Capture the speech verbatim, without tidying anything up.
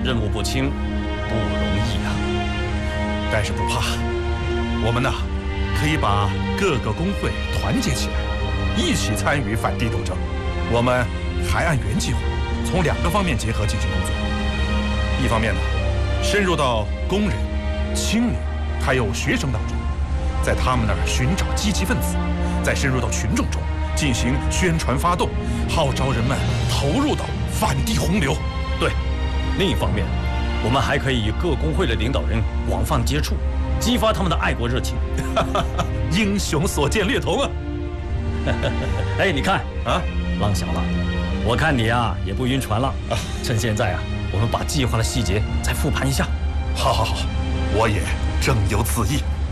任务不轻，不容易啊。 但是不怕，我们呢，可以把各个工会团结起来，一起参与反帝斗争。我们还按原计划，从两个方面结合进行工作。一方面呢，深入到工人、青年还有学生当中，在他们那儿寻找积极分子，再深入到群众中进行宣传发动，号召人们投入到反帝洪流。 对，另一方面，我们还可以与各工会的领导人广泛接触，激发他们的爱国热情。 英雄所见略同啊！ 哎，你看啊， 浪小了，我看你啊也不晕船了啊。趁现在啊，我们把计划的细节再复盘一下。 好好好，我也正有此意。